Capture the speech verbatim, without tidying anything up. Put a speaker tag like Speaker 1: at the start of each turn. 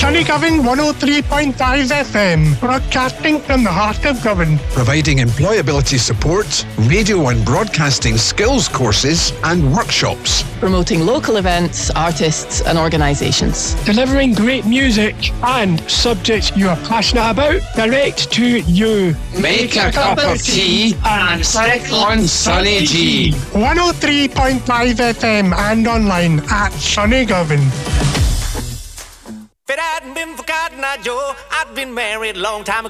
Speaker 1: Sunny Govan one oh three point five F M, broadcasting from the heart of Govan.
Speaker 2: Providing employability support, radio and broadcasting skills courses and workshops.
Speaker 3: Promoting local events, artists and organisations.
Speaker 1: Delivering great music and subjects you are passionate about direct to you.
Speaker 4: Make a cup of tea and stick on Sunny G.
Speaker 1: one oh three point five F M and online at Sunny Govan.
Speaker 5: If it hadn't been for Cotton Eye Joe, I'd been married a long time ago.